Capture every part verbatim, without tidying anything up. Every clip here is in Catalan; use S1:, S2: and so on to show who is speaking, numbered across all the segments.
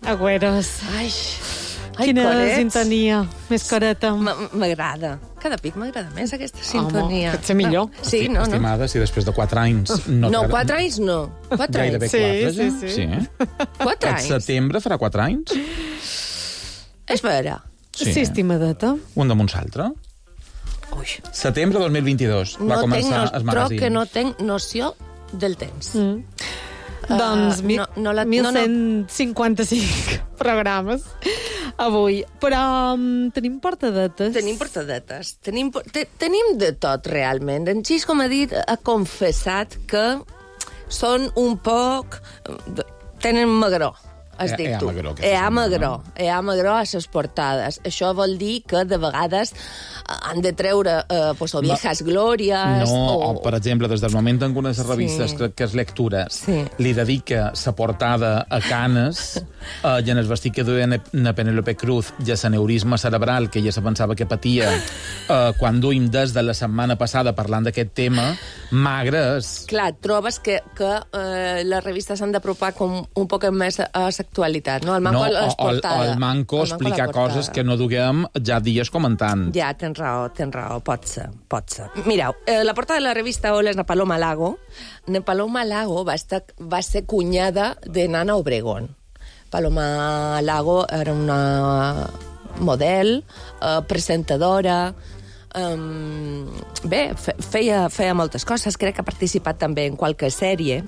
S1: Agüeros.
S2: Ai, ai,
S1: Quina
S2: corets.
S1: sintonia més coreta.
S2: M'agrada. Cada pic m'agrada més aquesta sintonia.
S1: Home, pot ser millor.
S2: Sí, no, no.
S3: Estimada, si després de quatre anys... No,
S2: No,
S3: t'agrada-
S2: quatre anys no. Quatre
S3: Gairebé
S2: anys.
S1: Sí,
S3: quatre,
S1: sí,
S3: ja?
S1: sí.
S3: sí.
S2: Quatre
S3: Aquest
S2: anys.
S3: setembre farà quatre anys?
S2: És vera.
S1: Sí, sí estimadeta.
S3: Un damunt l'altre.
S2: Ui.
S3: Setembre dos mil vint-i-dos va
S2: No tenc,
S3: començar
S2: no,
S3: el
S2: troc
S3: magazín.
S2: que no tenc noció del temps.
S1: Mm.
S2: Uh,
S1: Doncs mi-
S2: no, no la-
S1: mil
S2: no, no.
S1: cent cinquanta-cinc programes avui. Però um, tenim portadetes.
S2: Tenim portadetes. Tenim, por- te, tenim de tot, realment. En Xis, com ha dit, ha confessat que són un poc... Tenen magró, has
S3: Eh,
S2: dit
S3: eh,
S2: tu.
S3: magró, que
S2: Eh,
S3: és
S2: magró.
S3: no?
S2: Eh, magró a les portades. Això vol dir que, de vegades, han de treure eh, pues, o viejas glòries...
S3: No,
S2: o...
S3: o, per exemple, des del moment en què unes revistes,
S2: Sí.
S3: crec que és Lectures,
S2: Sí.
S3: li dedica sa portada a Canes, eh, i en el vestit que duia na Penélope Cruz, i l'aneurisma cerebral, que ja se pensava que patia, eh, quan duim des de la setmana passada parlant d'aquest tema, magres.
S2: Clar, trobes que, que eh, les revistes s'han d'apropar com un poc més a l'actualitat, no? El manco
S3: No,
S2: a
S3: o, o,
S2: l'exportada.
S3: o el manco
S2: El manco a la
S3: explicar
S2: portada.
S3: coses que no duguem ja dies comentant.
S2: Ja, tens raó, tens raó, pot ser, pot ser. Mireu, eh, la portada de la revista Hola és na Paloma Lago. Na Paloma Lago va, estar, va ser cunyada de Nana Obregón. Paloma Lago era una model, eh, presentadora, um, bé, fe, feia, feia moltes coses, crec que ha participat també en qualque sèrie.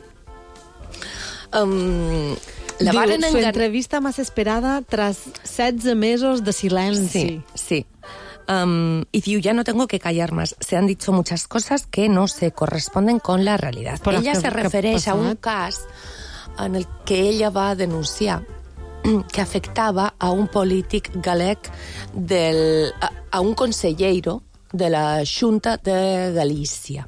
S2: Um, la
S1: Diu,
S2: varen
S1: su
S2: engan-
S1: entrevista más esperada tras setze mesos de silenci.
S2: Sí, sí. Um, y diu, ya no tengo que callar más. Se han dicho muchas cosas que no se corresponden con la realidad.
S1: Però
S2: ella
S1: què-
S2: se
S1: què ha
S2: refereix a un
S1: passat?
S2: cas en el que ella va denunciar que afectava a un polític galec del, a, a un consellero de la Xunta de Galícia.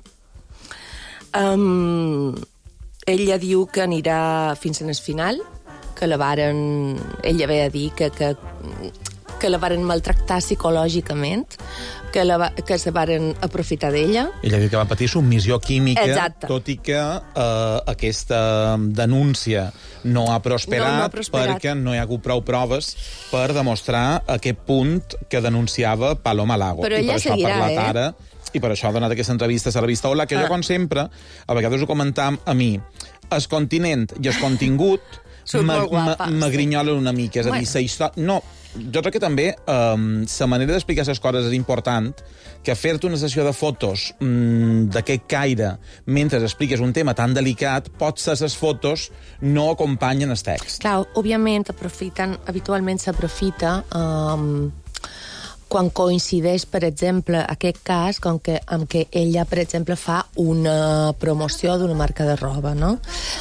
S2: Um, ella diu que anirà fins en el final, que la varen... Ella ve a dir que, que, que la varen maltractar psicològicament, que, la va, que se varen aprofitar d'ella.
S3: Ella diu que va patir submissió química,
S2: Exacte.
S3: tot i que eh, aquesta denúncia no ha prosperat,
S2: No, no ha prosperat.
S3: perquè no hi ha hagut prou proves per demostrar a què punt que denunciava Paloma Lago.
S2: Però
S3: I
S2: ella
S3: per això
S2: seguirà,
S3: ha parlat
S2: eh?
S3: ara, i per això ha donat aquesta entrevista a la revista Hola, que
S2: Ah.
S3: jo, com sempre, a vegades ho comentam a mi, el continent i el contingut
S2: Són molt guapes, sí.
S3: m'agrinyolen una mica. És a dir,
S2: Bueno.
S3: la història... No, jo crec que també um, la manera d'explicar les coses és important, que fer-te una sessió de fotos mm, d'aquest caire mentre expliques un tema tan delicat, potser les fotos no acompanyen el text.
S2: Clar, òbviament, aprofiten, habitualment s'aprofita um, quan coincideix, per exemple, aquest cas com que, amb què ella, per exemple, fa una promoció d'una marca de roba, no?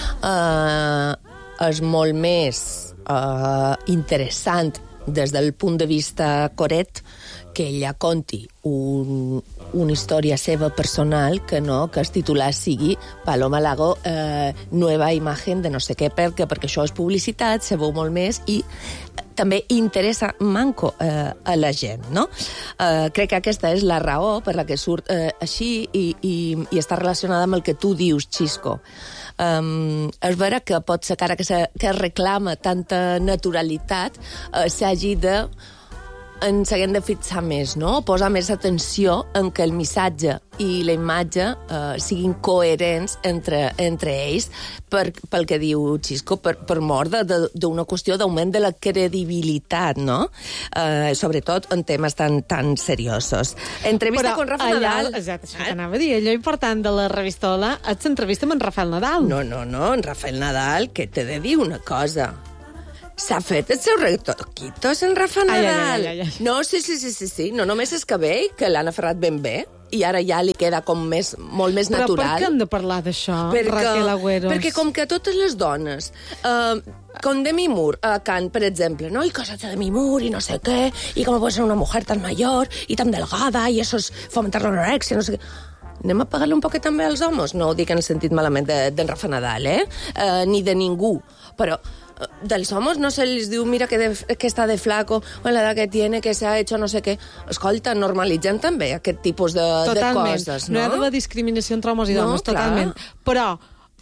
S2: Uh, és molt més uh, interessant des del punt de vista coret que ella conti un, una història seva personal que no que el titular sigui Paloma Lago, eh, nueva imagen de no sé què, perquè, perquè això és publicitat, se veu molt més i també interessa manco eh, a la gent, no? Eh, crec que aquesta és la raó per la que surt eh, així i, i, i està relacionada amb el que tu dius, Xisco. Um, és vera que pot ser que ara que, se, que reclama tanta naturalitat eh, s'hagi de ens haguem de fixar més, no? Posar més atenció en que el missatge i la imatge eh, siguin coherents entre, entre ells per, pel que diu Xisco, per, per mort d'una qüestió d'augment de la credibilitat, no? Eh, sobretot en temes tan, tan seriosos. Entrevista
S1: Però
S2: con Rafa
S1: allà,
S2: Nadal...
S1: exacte, això t'anava a dir. Allò important de la revista Hola és l'entrevista amb en Rafael Nadal.
S2: No, no, no, en Rafael Nadal, que t'he de dir una cosa. S'ha fet els seus retoquitos en Rafa
S1: Ai, ai,
S2: Nadal.
S1: ai, ai, ai.
S2: No, sí, sí, sí, sí, sí. No només el cabell, que l'han aferrat ben bé, i ara ja li queda com més, molt més
S1: Però
S2: natural.
S1: per què hem de parlar d'això, Raquel Agüeros?
S2: Perquè com que totes les dones, eh, com Demi Moore a Cannes, per exemple, no? I coses de Demi Moore i no sé què, i com pot ser una mujer tan mayor i tan delgada, i eso es fomentar l'anorexia, no sé què... Anem a pagar-li un poquet també als homes? No ho dic en el sentit malament d'en de, Rafa Nadal, eh? eh? Ni de ningú. Però eh, dels homes no se les diu mira que, de, que està de flaco, o la edad que tiene, que s'ha hecho no sé què. Escolta, normalitzem també aquest tipus de, de
S1: Totalment.
S2: coses,
S1: no? No hi ha d'haver discriminació entre homes i
S2: No,
S1: dones,
S2: clar.
S1: totalment. Però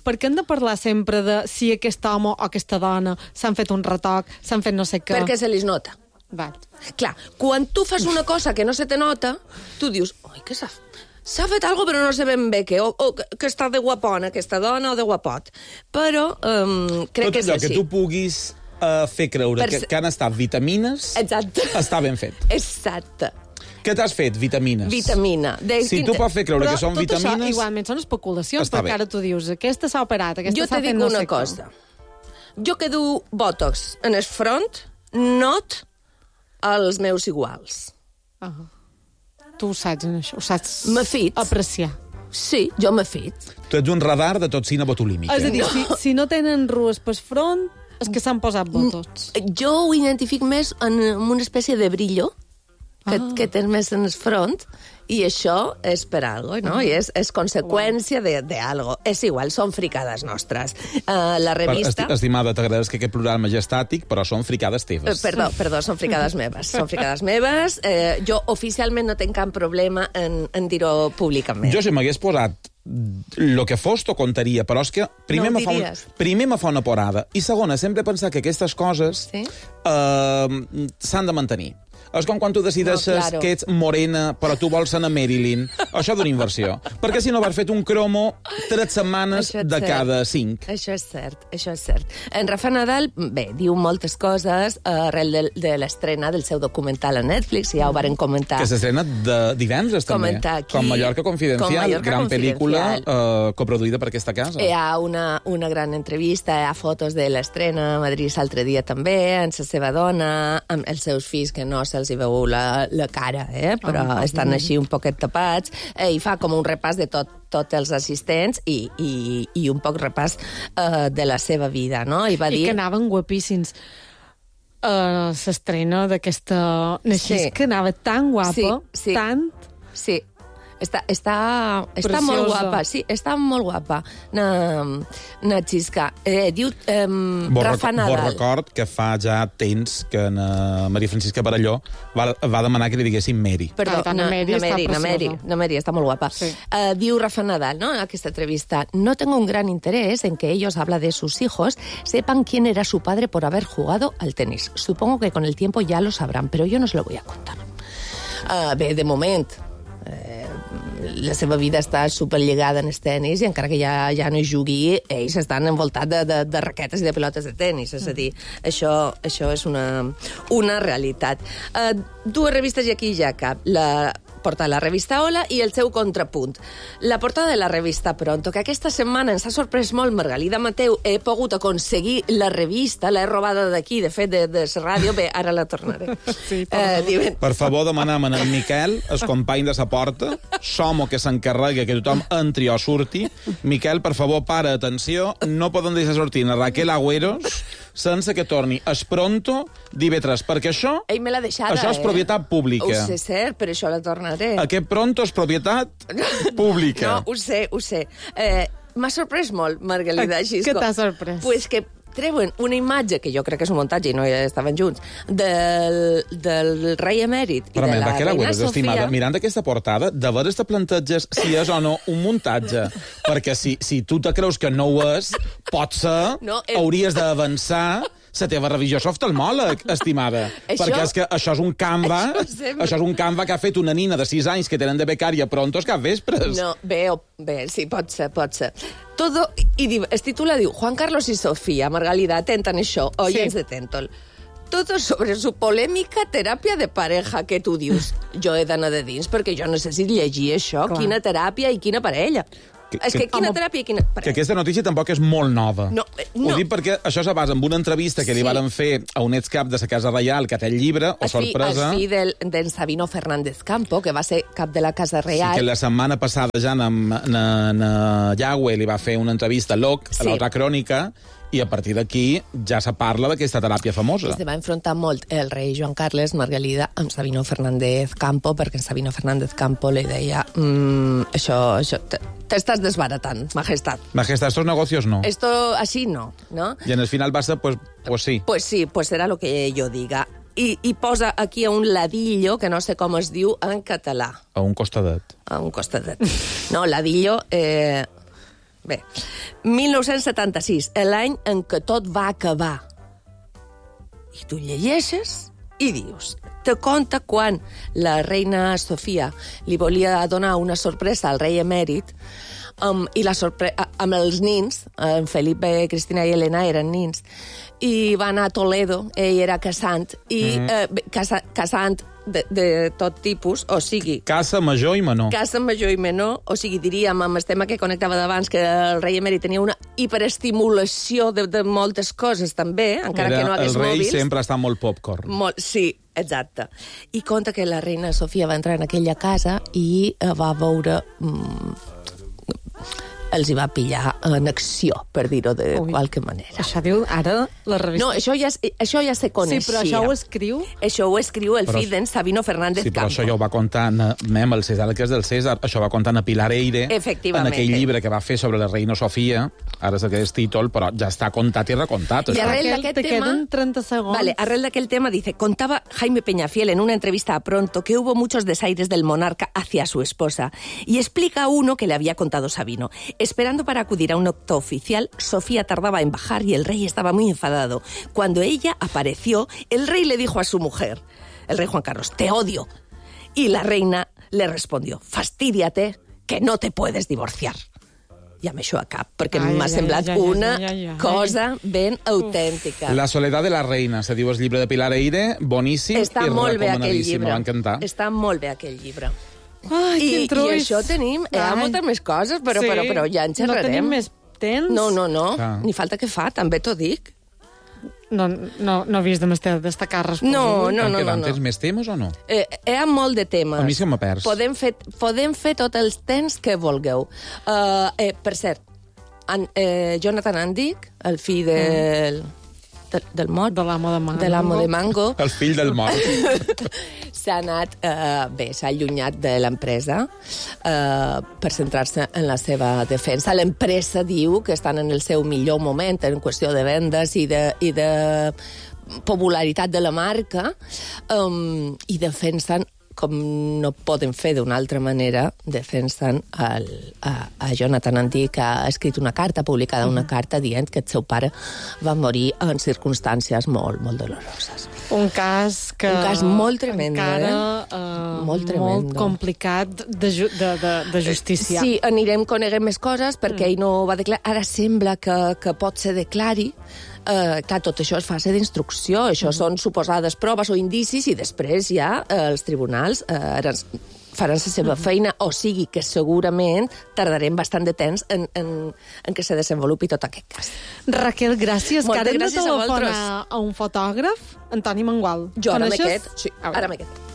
S1: per què hem de parlar sempre de si aquest home o aquesta dona s'han fet un retoc, s'han fet no sé què?
S2: Perquè se li nota.
S1: Val.
S2: Clar, quan tu fas una cosa que no se te nota, tu dius, oi, que s'ha s'ha fet alguna però no sé ben bé què, o, o que està de guapona aquesta dona o de guapot. Però um, crec
S3: Tot
S2: que és
S3: allò
S2: així.
S3: que tu puguis uh, fer creure
S2: Per
S3: que,
S2: se-
S3: que han estat vitamines,
S2: Exacte.
S3: està ben fet.
S2: Exacte.
S3: Què t'has fet, vitamines?
S2: Vitamina. De...
S3: Si tu pots fer creure
S1: Però
S3: que són
S1: tot
S3: vitamines...
S1: això igualment són especulacions,
S3: Està
S1: perquè
S3: bé.
S1: ara tu dius, aquesta s'ha operat, aquesta
S2: Jo
S1: s'ha
S2: te
S1: fet
S2: dic
S1: no
S2: una
S1: sé què.
S2: cosa. Jo que du Botox en el front, not als meus iguals.
S1: Ah. Tu ho saps, en això, ho saps
S2: M'ha fet.
S1: apreciar.
S2: Sí, jo m'he fet.
S3: Tu ets un radar de toxina botulímica.
S1: És a dir, si, si no tenen rues pel front, és que s'han posat botox.
S2: Jo ho identific més en, en una espècie de brillo que,
S1: Ah.
S2: que tens més en el front, i això és per algo, no? I és, és conseqüència de, de algo. És igual, són fricades nostres. Uh, la
S3: Per,
S2: revista...
S3: esti estimada, t'agrades que aquest programa és estàtic, però són fricades
S2: Eh,
S3: teves.
S2: Perdó, perdó, són fricades meves. Són fricades meves. Eh, jo oficialment no tinc cap problema en, en dir-ho públicament.
S3: Jo, si m'hagués posat el que fos, t'ho contaria, però és que primer,
S2: No ho
S3: me fa un,
S2: diries.
S3: primer me fa una porada, i segona, sempre pensar que aquestes coses
S2: Sí?
S3: eh, s'han de mantenir. És com quan tu decideixes
S2: No, claro.
S3: que ets morena, però tu vols anar a Marilyn. Això d'una inversió. Perquè si no vas fet un cromo tres setmanes
S2: Això és
S3: de
S2: cert.
S3: cada cinc.
S2: Això és cert, això és cert. En Rafa Nadal, bé, diu moltes coses eh, arrel de, de l'estrena del seu documental a Netflix, ja ho varen comentar.
S3: Que s'estrena de divendres, també.
S2: Comentar aquí.
S3: Com Mallorca Confidencial,
S2: Com Mallorca
S3: gran pel·lícula
S2: Confidencial.
S3: eh, coproduïda per aquesta casa.
S2: Hi ha una, una gran entrevista, hi ha fotos de l'estrena a Madrid l'altre dia també, amb la seva dona, amb els seus fills, que no se'ls hi veu la, la cara, eh? però
S1: Ah,
S2: estan així un poquet tapats, eh, i fa com un repàs de tot, tots els assistents i, i, i un poc repàs eh, de la seva vida, no? I va
S1: I
S2: dir...
S1: que anaven guapíssims. Uh, S'estrena d'aquesta... Naixís,
S2: Sí.
S1: que anava tan guapa,
S2: Sí, sí.
S1: tant...
S2: Sí, està, està, està
S1: Preciosa.
S2: molt guapa, sí, està molt guapa, na, na Xisca. Eh, diu eh,
S3: Vos,
S2: Rafa
S3: reco vos
S2: Nadal.
S3: record que fa ja temps que na Maria Francisca Baralló va, va demanar que li diguéssim Mary.
S2: Perdó,
S1: Ah, tant,
S2: na,
S1: na Mary
S2: na
S1: està
S2: Mary, na Mary,
S1: preciosa.
S2: na Mary està molt guapa.
S1: Sí.
S2: Uh, diu Rafa Nadal, ¿no?, en aquesta entrevista, no tengo un gran interés en que ellos, habla de sus hijos, sepan quién era su padre por haber jugado al tenis. Supongo que con el tiempo ya lo sabrán, pero yo no se lo voy a contar. Uh, bé, de moment, eh, la seva vida està superlligada en el tenis i encara que ja, ja no hi jugui, ells estan envoltats de, de, de raquetes i de pilotes de tenis. És a dir, això, això és una, una realitat. Uh, dues revistes i aquí ja cap. La portada de la revista Hola i el seu contrapunt. La portada de la revista Pronto, que aquesta setmana ens ha sorprès molt, Margalida Mateu, he pogut aconseguir la revista, l'he robada d'aquí, de fet, de, de la ràdio, bé, ara la tornaré.
S1: Sí,
S2: eh, diuen,
S3: Per favor, demanam en Miquel, el company de sa porta, som que s'encarrega que tothom entri o surti. Miquel, per favor, para, atenció, no poden deixar sortir a Raquel Agüeros sense que torni es pronto divendres, perquè això,
S2: ell me l'ha deixada,
S3: això és
S2: eh?
S3: propietat pública.
S2: Ho sé, cert, per això la tornaré.
S3: Aquest pronto és propietat pública.
S2: No, ho sé, ho sé. Eh, M'ha sorprès molt, Margalida Xisco.
S1: Què t'ha sorprès?
S2: Pues que treuen una imatge, que jo crec que és un muntatge i no estaven junts, del, del rei emèrit i
S3: Però
S2: de
S3: men,
S2: la
S3: Raquel
S2: reina
S3: Agüeros, estimada,
S2: Sofia.
S3: mirant aquesta portada, de veres te planteges si és o no un muntatge. Perquè si, si tu te creus que no ho és, potser
S2: No, eh.
S3: hauries d'avançar la teva revisió oftalmòleg, estimada.
S2: Això-
S3: Perquè és que això és un canva,
S2: Això
S3: això,
S2: sempre-
S3: això és un canva que ha fet una nina de sis anys que tenen de becària prontos cap vespres.
S2: No, bé, o, bé, sí, pot ser, pot ser. Todo, i diu, es titula, diu, Juan Carlos y Sofía, Margalida, atenta en això, oients
S1: Sí.
S2: de Tentol. Todo sobre su polémica teràpia de pareja, que tu dius, jo he d'anar de dins, perquè jo necessito llegir això,
S1: Clar.
S2: quina teràpia i quina parella.
S3: Que-
S2: És que
S3: que-
S2: quina
S1: Home,
S2: teràpia i quina
S3: Que
S2: parella.
S3: aquesta notícia tampoc és molt nova.
S2: No, eh, no.
S3: Ho dic perquè això se basa en una entrevista que li
S2: Sí.
S3: varen fer a un excap de la Casa Reial, que té el llibre, o
S2: El fi-
S3: sorpresa,
S2: El fill del, d'en Sabino Fernández Campo, que va ser cap de la Casa Reial.
S3: sí, que la setmana passada ja na, na, na Yahweh li va fer una entrevista a Loc, a
S2: Sí.
S3: l'altra crònica, i a partir d'aquí ja se parla d'aquesta teràpia famosa.
S2: Se va enfrontar molt el rei Joan Carles Margalida amb Sabino Fernández Campo, perquè en Sabino Fernández Campo li deia mm, això, això t'estàs desbaratant, majestat.
S3: Majestat, estos negocios no.
S2: Esto así no, ¿no?
S3: I en el final va ser, pues, pues sí.
S2: Pues sí, pues serà lo que jo diga. I, I posa aquí a un ladillo, que no sé com es diu en català,
S3: A un costadet.
S2: a un costadet. No, ladillo... Eh, bé. mil nou-cents setanta-sis, l'any en què tot va acabar. I tu llegeixes i dius... Te conta quan la reina Sofia li volia donar una sorpresa al rei emèrit um, i la sorpre amb els nins, en Felipe, Cristina i Helena eren nins, i va anar a Toledo, ell era casant, i mm. eh, casa, casant de, de tot tipus, o sigui...
S3: Casa major i menor.
S2: Casa major i menor, o sigui, diríem, amb el tema que connectava d'abans, que el rei emèrit tenia una hiperestimulació de, de moltes coses, també, encara
S3: era,
S2: que no hagués
S3: mòbils. El rei
S2: mòbils.
S3: sempre està molt popcorn.
S2: Molt, sí, exacte. I conta que la reina Sofia va entrar en aquella casa i va veure... Mm, els hi va pillar en acció, per dir-ho de
S1: Ui,
S2: qualque manera.
S1: Això diu ara la revista...
S2: No, això ja, això ja se coneixia.
S1: Sí, però això ho escriu...
S2: Això ho escriu el
S3: però,
S2: fill d'en Sabino Fernández
S3: sí, però
S2: Campo.
S3: això ja ho va contar Mem, el César, que és del César, això va contar a Pilar Eire, en aquell llibre que va fer sobre la reina Sofia, ara és aquest títol, però ja està contat i recontat.
S2: I
S3: això.
S2: arrel
S1: Raquel,
S2: d'aquest
S1: te
S2: tema...
S1: queden trenta segons.
S2: Vale, arrel d'aquell tema dice, contaba Jaime Peñafiel en una entrevista a Pronto que hubo muchos desaires del monarca hacia su esposa y explica uno que le había contado Sabino. Esperando para acudir a un acto oficial, Sofía tardaba en bajar y el rey estaba muy enfadado. Cuando ella apareció, el rey le dijo a su mujer, el rey Juan Carlos, te odio. Y la reina le respondió, fastídiate, que no te puedes divorciar. Ja m'he això a cap, perquè m'ha semblat
S1: ai, ai,
S2: una
S1: ai, ai, ai.
S2: cosa ben autèntica.
S3: La soledat de la reina, se diu el llibre de Pilar Eire, boníssim
S2: Està
S3: i
S2: molt bé aquell
S3: recomanadíssim,
S2: llibre.
S3: m'ha encantat.
S2: Està molt bé aquell llibre.
S1: Ai,
S2: I,
S1: quin
S2: I
S1: trull.
S2: això tenim, hi ha
S1: Ai.
S2: moltes més coses, però,
S1: Sí.
S2: però, però ja en xerrarem.
S1: No tenim més temps?
S2: No, no, no,
S3: Ah.
S2: ni falta que fa, també t'ho dic.
S1: No, no, no he vist de més destacar res.
S2: No, no,
S3: En
S2: no,
S3: queden
S2: no, no.
S3: tens més temes o no?
S2: Eh, hi ha molt de temes.
S3: A mi se m'ha perds.
S2: Podem fer, podem fer tots els temps que vulgueu. Uh, eh, per cert, en, eh, Jonathan Andic, el fill del, del, del mot,
S1: De l'amo de Mango.
S2: de l'amo de Mango,
S3: El fill del mort.
S2: s'ha anat, eh, bé, s'ha allunyat de l'empresa eh, per centrar-se en la seva defensa. L'empresa diu que estan en el seu millor moment en qüestió de vendes i de, i de popularitat de la marca um, i defensen, com no poden fer d'una altra manera, defensen el, a, a Jonathan Andic, que ha escrit una carta, publicada una carta dient que el seu pare va morir en circumstàncies molt, molt doloroses.
S1: Un cas que...
S2: Un cas molt tremendo,
S1: encara,
S2: eh?
S1: eh?
S2: Molt tremendo.
S1: Molt complicat de, ju de, de, de justícia.
S2: Sí, anirem coneguem més coses, perquè ell no va declarar. Ara sembla que, que pot ser declari. Uh, clar, tot això és fase d'instrucció, això mm. són suposades proves o indicis i després ja uh, els tribunals uh, faran la seva mm. feina, o sigui que segurament tardarem bastant de temps en, en, en què se desenvolupi tot aquest cas.
S1: Raquel, gràcies.
S2: Moltes
S1: que ara hem de
S2: gràcies a
S1: telefonar
S2: vosaltres.
S1: a, a un fotògraf, Antoni Mangual.
S2: Jo ara
S1: Coneixes?
S2: m'aquest, sí,
S1: A
S2: ara
S1: veure.
S2: m'aquest.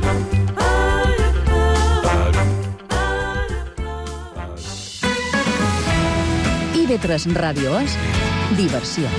S4: I ve tres Ràdio és diversió.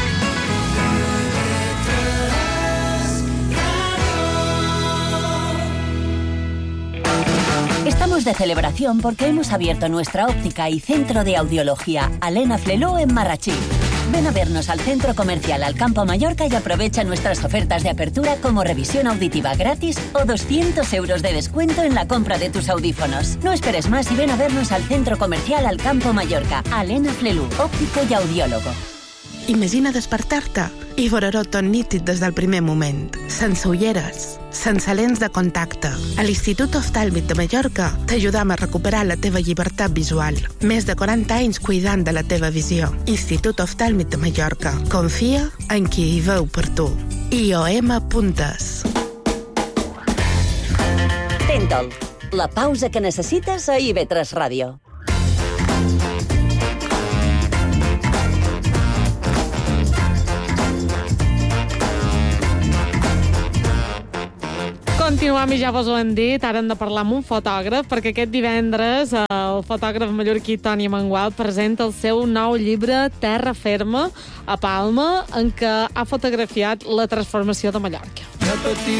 S4: Estamos de celebración porque hemos abierto nuestra óptica y centro de audiología Alena Flelú en Marrachí. Ven a vernos al Centro Comercial Alcampo Mallorca y aprovecha nuestras ofertas de apertura como revisión auditiva gratis o doscientos euros de descuento en la compra de tus audífonos. No esperes más y ven a vernos al Centro Comercial Alcampo Mallorca. Alena Flelú, òptico i audiòlogo.
S5: Imagina despertar-te i veure-ho tot nítid des del primer moment, sense ulleres, sense lents de contacte. A l'Institut Oftàlmic de Mallorca t'ajudam a recuperar la teva llibertat visual. Més de quaranta anys cuidant de la teva visió. Institut Oftàlmic de Mallorca. Confia en qui hi veu per tu. I O M Puntes.
S4: Tentol, la pausa que necessites a I V tres Ràdio.
S1: Continuem, i ja vos ho hem dit, ara hem de parlar amb un fotògraf, perquè aquest divendres el fotògraf mallorquí Toni Mangual presenta el seu nou llibre Terra Ferma, a Palma, en què ha fotografiat la transformació de Mallorca.